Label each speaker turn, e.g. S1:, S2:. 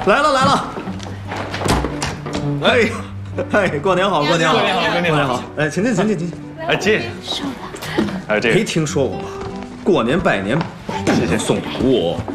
S1: 来了来了！哎，过年好，过年好，过年好！哎，请进。
S2: 哎，进。哎，这个
S1: 没听说过吧？过年拜年不送礼物，